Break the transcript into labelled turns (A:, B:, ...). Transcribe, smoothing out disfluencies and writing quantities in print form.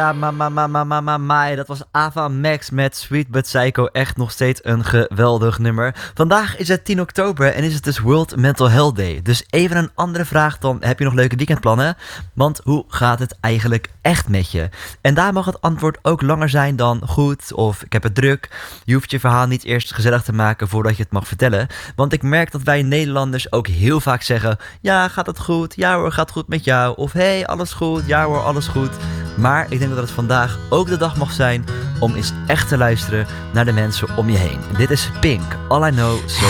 A: Ja, dat was Ava Max met Sweet But Psycho. Echt nog steeds een geweldig nummer. Vandaag is het 10 oktober en is het dus World Mental Health Day. Dus even een andere vraag dan, heb je nog leuke weekendplannen? Want hoe gaat het eigenlijk echt met je? En daar mag het antwoord ook langer zijn dan goed of ik heb het druk. Je hoeft je verhaal niet eerst gezellig te maken voordat je het mag vertellen. Want ik merk dat wij Nederlanders ook heel vaak zeggen: ja, gaat het goed? Ja hoor, gaat goed met jou? Of hey, alles goed? Ja hoor, alles goed. Maar ik denk dat het vandaag ook de dag mag zijn om eens echt te luisteren naar de mensen om je heen. Dit is Pink, All I Know So